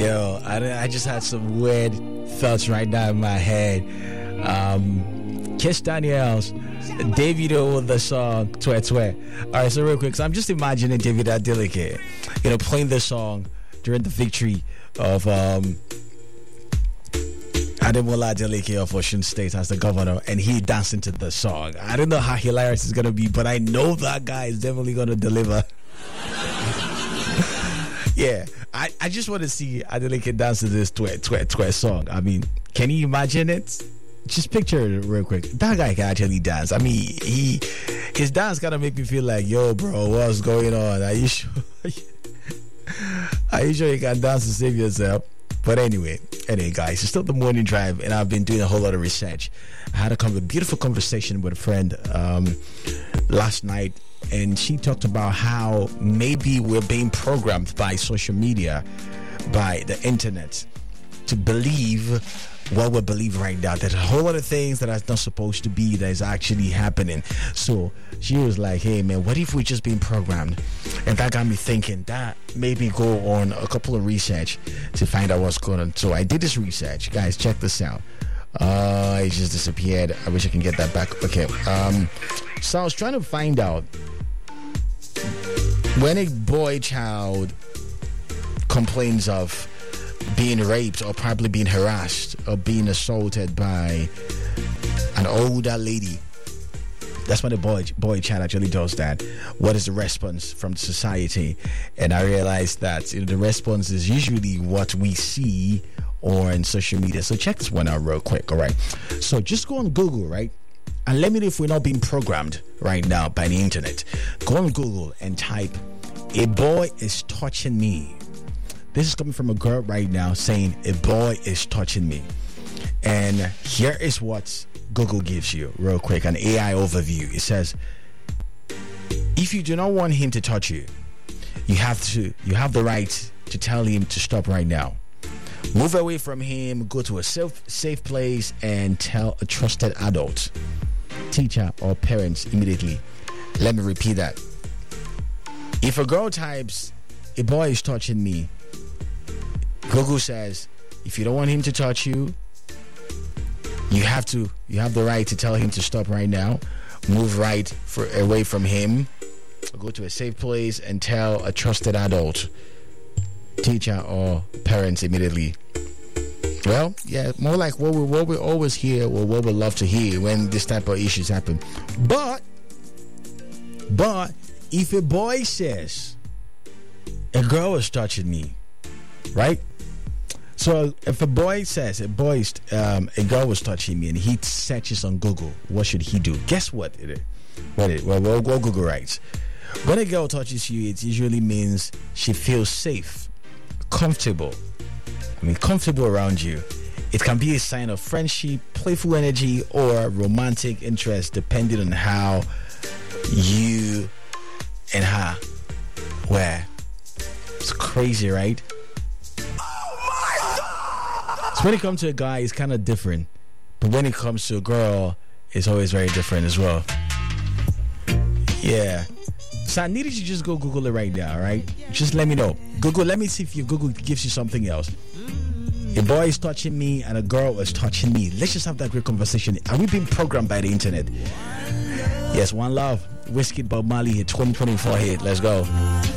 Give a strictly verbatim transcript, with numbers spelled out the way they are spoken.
Yo, I, I just had some weird thoughts right now in my head. Um, Kiss Daniels, Davido with the song Twe Twe. All right, so real quick, so I'm just imagining David Adeleke, you know, playing this song during the victory of um, Ademola Adeleke of Osun State as the governor, and he dancing to the song. I don't know how hilarious it's gonna be, but I know that guy is definitely gonna deliver. Yeah, I, I just want to see Adeleke dance to this Twe Twe Twe song. I mean, can you imagine it? Just picture it real quick. That guy can actually dance. I mean, he his dance kind of make me feel like, yo, bro, what's going on? Are you sure? Are you sure you can dance to save yourself? But anyway, anyway, guys, it's still the morning drive, and I've been doing a whole lot of research. I had a, con- a beautiful conversation with a friend um, last night, and she talked about how maybe we're being programmed by social media, by the internet, to believe what we believe right now. There's a whole lot of things that are not supposed to be that is actually happening. So she was like, hey man, what if we're just being programmed? And that got me thinking that maybe go on a couple of research to find out what's going on. So I did this research. Guys, check this out. Uh, it just disappeared. I wish I can get that back. Okay. Um, so I was trying to find out when a boy child complains of being raped or probably being harassed or being assaulted by an older lady. That's when the boy boy child actually does that. What is the response from society? And I realized that, you know, the response is usually what we see on social media. So check this one out real quick. All right. So just go on Google, right? And let me know if we're not being programmed right now by the internet. Go on Google and type, "A boy is touching me." This is coming from a girl right now saying, "A boy is touching me." And here is what Google gives you real quick, an A I overview. It says, if you do not want him to touch you, you have to you have the right to tell him to stop right now. Move away from him, go to a safe, safe place and tell a trusted adult, teacher or parents immediately. Let me repeat that. If a girl types, "A boy is touching me," Google says, if you don't want him to touch you, you have to you have the right to tell him to stop right now. Move right for, away from him, go to a safe place and tell a trusted adult, teacher or parents immediately. Well, yeah, more like what we what we always hear or what we love to hear when this type of issues happen. But but if a boy says, "A girl is touching me," right? So if a boy says a boy is, um, a girl was touching me, and he searches on Google, what should he do? Guess what it is? What it? Well, well, well, Google writes, when a girl touches you, it usually means she feels safe, comfortable. I mean, comfortable around you. It can be a sign of friendship, playful energy, or romantic interest, depending on how you and her were. It's crazy, right? So when it comes to a guy, it's kind of different. But when it comes to a girl, it's always very different as well. Yeah. So I needed you to just go Google it right now, right? Just let me know. Google, let me see if your Google gives you something else. A boy is touching me and a girl is touching me. Let's just have that great conversation. Are we being programmed by the internet? Yes, one love. Whiskey Bob Marley hit twenty twenty-four hit. Let's go.